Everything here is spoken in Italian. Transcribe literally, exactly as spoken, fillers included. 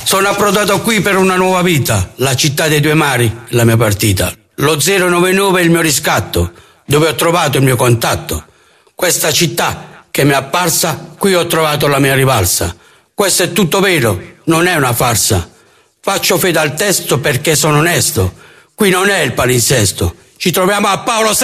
Sono approdato qui per una nuova vita, la città dei due mari, la mia partita. Lo zero nove nove è il mio riscatto, dove ho trovato il mio contatto. Questa città che mi è apparsa, qui ho trovato la mia rivalsa. Questo è tutto vero, non è una farsa. Faccio fede al testo perché sono onesto. Qui non è il palinsesto. Ci troviamo a Paolo